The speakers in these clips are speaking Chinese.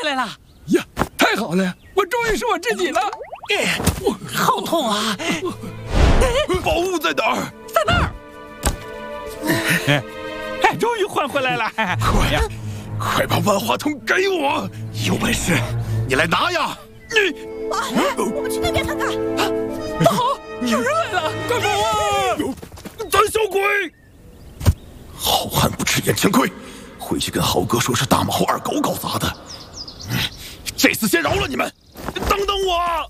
回来了！ 呀，太好了，我终于是我自己了！ 好痛啊！ 宝物在哪儿？ 在那儿！终于换回来了！ 快呀，快把万花筒给我！有本事你来拿呀！ 我们去那边看看。 大豪，有人来了！快跑啊！ 胆小鬼！好汉不吃眼前亏，回去跟豪哥说是大马猴二狗搞砸的。这次先饶了你们，等等我！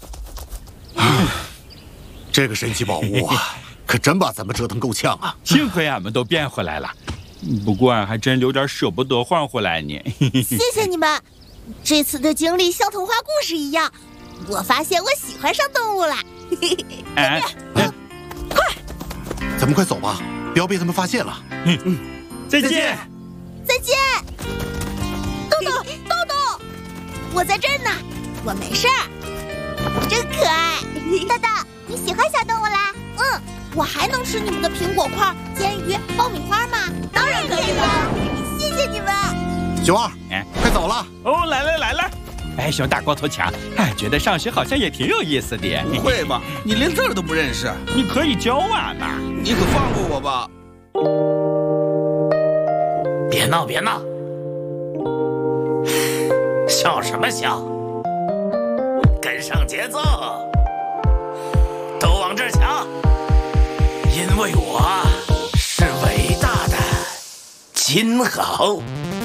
这个神奇宝物啊，可真把咱们折腾够呛啊！ 幸亏俺们都变回来了，不过俺还真有点舍不得换回来呢。 谢谢你们，这次的经历像童话故事一样，我发现我喜欢上动物了。 快，咱们快走吧，不要被他们发现了。 再见。 再见，豆豆，我在这儿呢，我没事儿，真可爱。豆豆，你喜欢小动物啦？我还能吃你们的苹果块、煎鱼、爆米花吗？当然可以了，谢谢你们。 熊二，快走了。 哦，来了。熊大光头强，觉得上学好像也挺有意思的。 不会吧？你连字儿都不认识？ 你可以教俺嘛。 你可放过我吧！ 别闹，笑什么笑？跟上节奏，都往这儿瞧，因为我是伟大的金豪。